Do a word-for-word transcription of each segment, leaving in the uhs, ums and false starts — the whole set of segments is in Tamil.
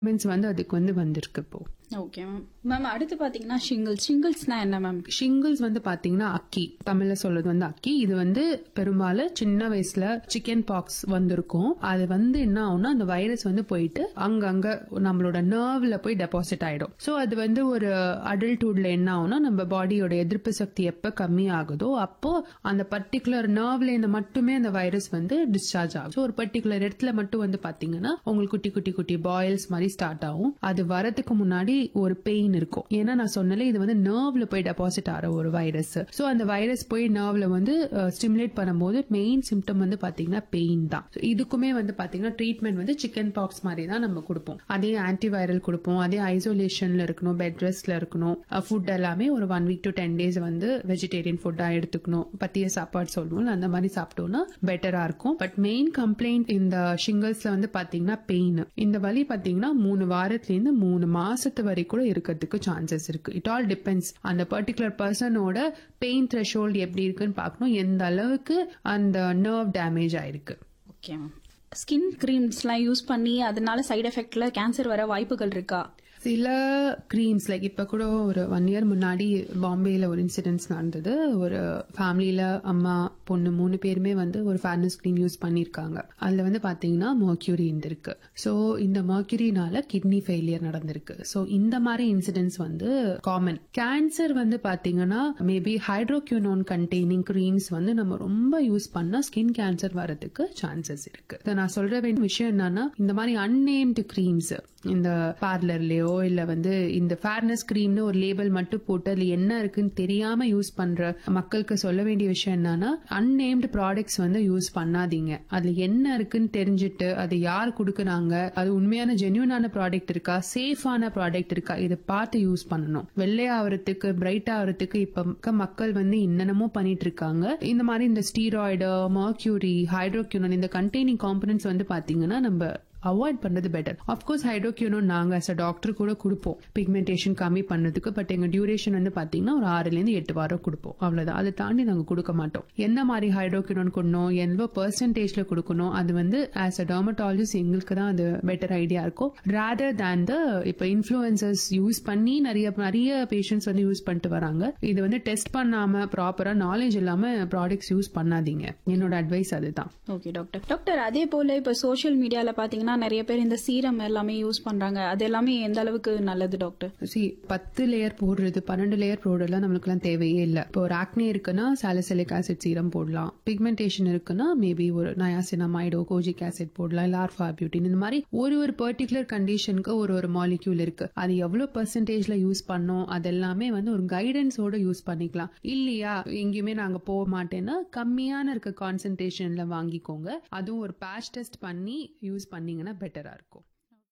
மீன்ஸ் வந்து அதுக்கு வந்து வந்திருக்கு இப்போ. Okay ma'am. மேம் அடுத்து பாத்தீங்கன்னா ஷிங்கிள்ஸ். ஷிங்கிள்ஸ்னா என்ன மேம்? ஷிங்கிள்ஸ் வந்து பாத்தீங்கன்னா அக்கி, தமிழ்ல சொல்றது வந்து அக்கி. இது வந்து பெரும்பாலும் சின்ன வயசுல சிக்கன் பாக்ஸ் வந்திருக்கும். அது வந்து என்ன ஆகும்னா அந்த வைரஸ் வந்து போயிட்டு அங்கங்க நம்மளோட நர்வ்ல போய் டெபாசிட் ஆயிடும். சோ அது வந்து ஒரு அடல்ட்ஹுட்ல என்ன ஆகும்னா நம்ம பாடியோட எதிர்ப்பு சக்தி எப்ப கம்மி ஆகுதோ அப்போ அந்த பர்டிகுலர் நர்வ்ல இருந்து மட்டுமே அந்த வைரஸ் வந்து டிஸ்சார்ஜ் ஆகும். So, ஒரு பர்டிகுலர் இடத்துல மட்டும் வந்து பாத்தீங்கன்னா உங்களுக்கு குட்டி குட்டி குட்டி பாயில்ஸ் மாதிரி ஸ்டார்ட் ஆகும். அது வரதுக்கு முன்னாடி ஒரு பெயின் இருக்கும். ஏன்னா நான் சொன்னல இது வந்து நர்வ்ல போய் டெபாசிட் ஆகிற ஒரு வைரஸ். சோ அந்த வைரஸ் போய் நர்வ்ல வந்து ஸ்டிமுலேட் பண்ணும்போது மெயின் சிம்டம் வந்து பாத்தீங்கன்னா பெயின் தான். இதுக்குமே வந்து பாத்தீங்கன்னா ட்ரீட்மெண்ட் வந்து சிக்கன் பாக்ஸ் மாதிரி தான் நம்ம கொடுப்போம். அதே ஆன்டிவைரல் கொடுப்போம். அதே ஐசோலேஷன்ல இருக்கணும், பெட் ரெஸ்ட்ல இருக்கணும். ஃபுட் எல்லாமே ஒரு one week to ten days வந்து வெஜிடேரியன் ஃபுட்டா எடுத்துக்கணும். பத்திய சாப்பாடு சொல்லுவோம், அந்த மாதிரி சாப்பிட்டோம்னா பெட்டரா இருக்கும். பட் மெயின் கம்ப்ளைண்ட் இந்த ஷிங்கிள்ஸ்ல வந்து பாத்தீங்கன்னா பெயின். இந்த வலி பாத்தீங்கன்னா மூணு வாரத்துல இருந்து மூணு மாசத்து வரை கூட இருக்கிறதுக்கு சான்சஸ் இருக்கு. இட் ஆல் டிபெண்ட்ஸ் அந்த பர்டிகுலர் பர்சனோட பெயின் த்ரெஷோல்ட் எப்படி இருக்குன்னு பார்க்கணும், எந்த அளவுக்கு அந்த நர்வ் டேமேஜ் ஆயிருக்கு. Okay ma'am. ஸ்கின் கிரீம்ஸ்லாம் யூஸ் பண்ணி அதனால சைடு எஃபெக்ட்ல கேன்சர் வர வாய்ப்புகள் இருக்கா? சில கிரீம்ஸ் லைக் இப்ப கூட ஒரு ஒன் இயர் முன்னாடி பாம்பேல ஒரு இன்சிடென்ட்ஸ் நடந்தது. ஒரு ஃபேமிலியில அம்மா பொண்ணு மூணு பேருமே வந்து ஒரு ஃபேர்னஸ் கிரீம் யூஸ் பண்ணிருக்காங்க. அதுல வந்து பாத்தீங்கன்னா மர்க்யூரி இருக்கு. சோ இந்த மர்க்யூரினால கிட்னி ஃபெயிலியர் நடந்திருக்கு. சோ இந்த மாதிரி இன்சிடென்ட்ஸ் வந்து காமன். கேன்சர் வந்து பாத்தீங்கன்னா மேபி ஹைட்ரோக்யூனோன் கண்டெய்னிங் கிரீம்ஸ் வந்து நம்ம ரொம்ப யூஸ் பண்ணா ஸ்கின் கேன்சர் வரதுக்கு சான்சஸ் இருக்கு. நான் சொல்ற வேண்டிய விஷயம் என்னன்னா இந்த மாதிரி அன்னேம்டு கிரீம்ஸ் இந்த பார்லர்லயோ இல்ல வந்து இந்த ஃபேர்னஸ் கிரீம்னு ஒரு லேபிள் மட்டும் போட்டு அதுல என்ன இருக்குன்னு தெரியாம யூஸ் பண்ற மக்களுக்கு சொல்ல வேண்டிய விஷயம் என்னன்னா அன்னேம்டு ப்ராடக்ட்ஸ் வந்து யூஸ் பண்ணாதீங்க. அதுல என்ன இருக்குன்னு தெரிஞ்சுட்டு அது யார் கொடுக்கறாங்க, அது உண்மையான ஜென்யூனான ப்ராடக்ட் இருக்கா, சேஃபான ப்ராடக்ட் இருக்கா, இதை பார்த்து யூஸ் பண்ணணும். வெள்ளை ஆகிறதுக்கு பிரைட் ஆகிறதுக்கு இப்ப மக்கள் வந்து என்னென்னமோ பண்ணிட்டு இருக்காங்க. இந்த மாதிரி இந்த ஸ்டீராய்டு, மர்க்யூரி, ஹைட்ரோக்யூனோன் இந்த கண்டெய்னிங் காம்பனன்ட்ஸ் வந்து பாத்தீங்கன்னா நம்ம அவாய்ட் பண்றது பெட்டர். அப்கோர்ஸ் ஹைட்ரோக்யூனோன் நாங்க as a டாக்டர் கூட கொடுப்போம் பிக்மெண்டேஷன் கம்மி பண்ணதுக்கு. பட் எங்க டியூரேஷன் வந்து பாத்தீங்கன்னா ஒரு ஆறுல இருந்து எட்டு வாரம் கொடுப்போம், அவ்வளவுதான். அதை தாண்டி நாங்க கொடுக்க மாட்டோம். என்ன மாதிரி ஹைட்ரோக்யூனோன் கொடுக்கணும், எவ்வளவு பெர்சன்டேஜ்ல கொடுக்கணும், அது வந்து as a dermatologist எங்களுக்கு தான் அது பெட்டர் ஐடியா இருக்கும். ரேதர் தேன் த இப்ப இன்ஃபுளுசர்ஸ் யூஸ் பண்ணி நிறைய நிறைய பேஷண்ட்ஸ் வந்து யூஸ் பண்ணிட்டு வராங்க. இது வந்து டெஸ்ட் பண்ணாம ப்ராப்பரா நாலேஜ் இல்லாம ப்ராடக்ட்ஸ் யூஸ் பண்ணாதீங்க. என்னோட அட்வைஸ் அதுதான். Okay doctor. டாக்டர் அதே போல இப்ப சோசியல் மீடியால பாத்தீங்கன்னா நிறைய பேர் இந்த சீரம் எல்லாமே யூஸ் பண்றாங்க. அது எல்லாமே எந்த அளவுக்கு நல்லது டாக்டர்? சி பத்து லேயர் போடுறது பன்னெண்டு லேயர் போடுறதுலாம் நம்மளுக்கு எல்லாம் தேவையே இல்ல. இப்போ ஒரு ஆக்னே இருக்குன்னா சாலிசிலிக் ஆசிட் சீரம் போடலாம். பிக்மெண்டேஷன் இருக்குன்னா மேபி ஒரு நயாசினமைடோ கோஜிக் ஆசிட் போடலாம், இல்ல ஆர்ஃபா பியூட்டின். இந்த மாதிரி ஒரு ஒரு பர்டிகுலர் கண்டிஷனுக்கு ஒரு ஒரு மாலிக்யூல் இருக்கு. அது எவ்வளவு பெர்சன்டேஜ்ல யூஸ் பண்ணோம் அதெல்லாமே வந்து ஒரு கைடன்ஸோட யூஸ் பண்ணிக்கலாம். இல்லையா எங்கேயுமே நாங்க போக மாட்டேன்னா கம்மியான இருக்க கான்சென்ட்ரேஷன்ல வாங்கிக்கோங்க. அதுவும் ஒரு பேட்ச் டெஸ்ட் பண்ணி யூஸ் பண்ணீங்கன்னா பெட்டரா இருக்கும்.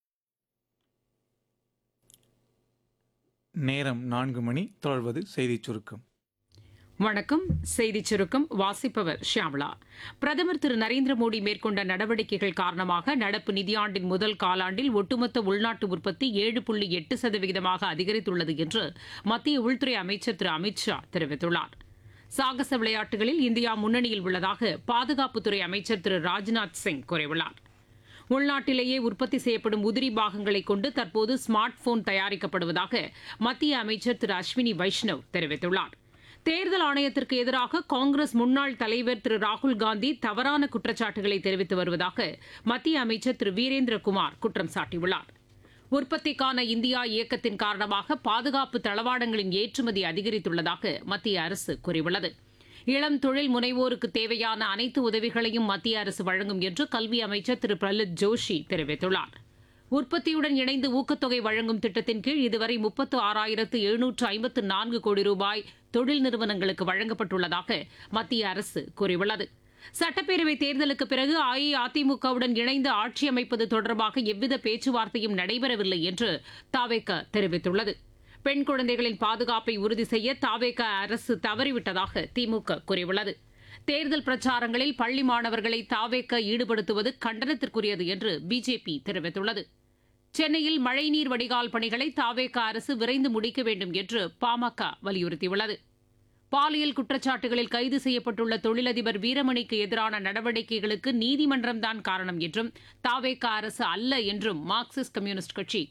நேரம் நான்கு மணி. தொடர்வது செய்திச் சுருக்கம். வணக்கம். செய்திச் சுருக்கம் வாசிப்பவர் ஷியாமளா. பிரதமர் திரு நரேந்திர மோடி மேற்கொண்ட நடவடிக்கைகள் காரணமாக நடப்பு நிதியாண்டின் முதல் காலாண்டில் ஒட்டுமொத்த உள்நாட்டு உற்பத்தி ஏழு புள்ளி எட்டு சதவீதமாக அதிகரித்துள்ளது என்று மத்திய உள்துறை அமைச்சர் திரு அமித் ஷா தெரிவித்துள்ளார். சாகச விளையாட்டுகளில் இந்தியா முன்னணியில் உள்ளதாக பாதுகாப்புத்துறை அமைச்சர் திரு ராஜ்நாத் சிங் கூறியுள்ளார். உள்நாட்டிலேயே உற்பத்தி செய்யப்படும் உதிரி பாகங்களை கொண்டு தற்போது ஸ்மார்ட் போன் தயாரிக்கப்படுவதாக மத்திய அமைச்சர் திரு அஸ்வினி வைஷ்ணவ் தெரிவித்துள்ளார். தேர்தல் ஆணையத்திற்கு எதிராக காங்கிரஸ் முன்னாள் தலைவர் திரு ராகுல்காந்தி தவறான குற்றச்சாட்டுகளை தெரிவித்து வருவதாக மத்திய அமைச்சர் திரு வீரேந்திரகுமார் குற்றம் சாட்டியுள்ளார். உற்பத்திக்கான இந்தியா இயக்கத்தின் காரணமாக பாதுகாப்பு தளவாடங்களின் ஏற்றுமதி அதிகரித்துள்ளதாக மத்திய அரசு கூறியுள்ளது. இளம் தொழில் முனைவோருக்கு தேவையான அனைத்து உதவிகளையும் மத்திய அரசு வழங்கும் என்று கல்வி அமைச்சர் திரு பிரஹ்லாத் ஜோஷி தெரிவித்துள்ளார். உற்பத்தியுடன் இணைந்து ஊக்கத்தொகை வழங்கும் திட்டத்தின் கீழ் இதுவரை முப்பத்து ஆறாயிரத்து எழுநூற்று ஐம்பத்து நான்கு கோடி ரூபாய் தொழில் நிறுவனங்களுக்கு வழங்கப்பட்டுள்ளதாக மத்திய அரசு கூறியுள்ளது. சட்டப்பேரவைத் தேர்தலுக்கு பிறகு அஇஅதிமுகவுடன் இணைந்து ஆட்சி அமைப்பது தொடர்பாக எவ்வித பேச்சுவார்த்தையும் நடைபெறவில்லை என்று தவேக தெரிவித்துள்ளது. பெண் குழந்தைகளின் பாதுகாப்பை உறுதி செய்ய தவேக அரசு தவறிவிட்டதாக திமுக கூறியுள்ளது. தேர்தல் பிரச்சாரங்களில் பள்ளி மாணவர்களை தவேக ஈடுபடுத்துவது கண்டனத்திற்குரியது என்று பிஜேபி தெரிவித்துள்ளது. சென்னையில் மழைநீர் வடிகால் பணிகளை தவேக அரசு விரைந்து முடிக்க வேண்டும் என்று பாமக வலியுறுத்தியுள்ளது. பாலியல் குற்றச்சாட்டுகளில் கைது செய்யப்பட்டுள்ள தொழிலதிபர் வீரமணிக்கு எதிரான நடவடிக்கைகளுக்கு நீதிமன்றம்தான் காரணம் என்றும் தாவேகா அரசு அல்ல என்றும் மார்க்சிஸ்ட் கம்யூனிஸ்ட் கட்சி